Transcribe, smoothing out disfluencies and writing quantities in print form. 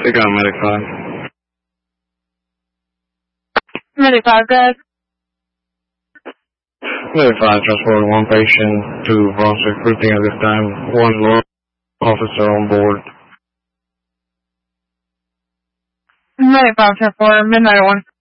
Take on Medic 5. Medic 5, good. Medic 5, transporting one patient to Brunswick Precinct at this time. One law officer on board. Medic 5, 10-4, midnight 1.